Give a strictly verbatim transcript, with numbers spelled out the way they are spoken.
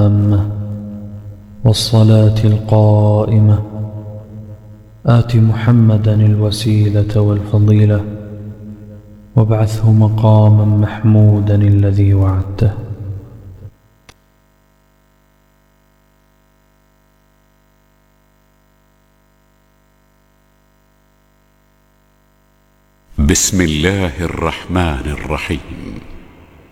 التامة والصلاة القائمة آت محمدا الوسيلة والفضيلة وابعثه مقاما محمودا الذي وعدته. بسم الله الرحمن الرحيم.